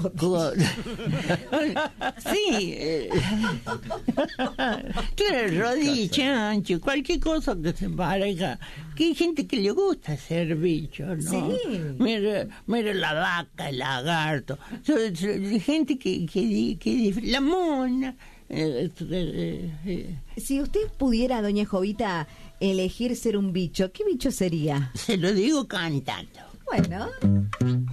Sí. Claro, rodilla, ancho, cualquier cosa que se parezca. Que hay gente que le gusta ser bicho, ¿no? Sí. Mire la vaca, el lagarto. Gente que la mona. Si usted pudiera, doña Jovita, elegir ser un bicho, ¿qué bicho sería? Se lo digo cantando. Bueno.